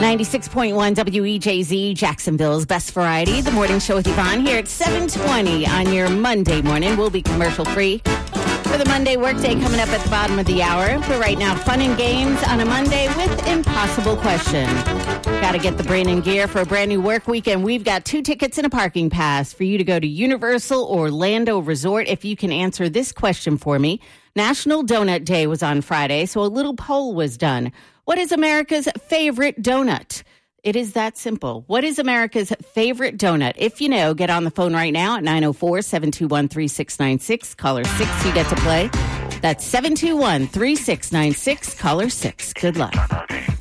96.1 WEJZ, Jacksonville's best variety. The morning show with Yvonne here at 7:20 on your Monday morning. We'll be commercial free for the Monday workday coming up at the bottom of the hour. But right now, fun and games on a Monday with Impossible Question. Got to get the brain in gear for a brand new work weekend. We've got 2 tickets and a parking pass for you to go to Universal Orlando Resort. If you can answer this question for me. National Donut Day was on Friday, so a little poll was done. What is America's favorite donut? It is that simple. What is America's favorite donut? If you know, get on the phone right now at 904-721-3696. Caller 6, you get to play. That's 721-3696, caller 6. Good luck.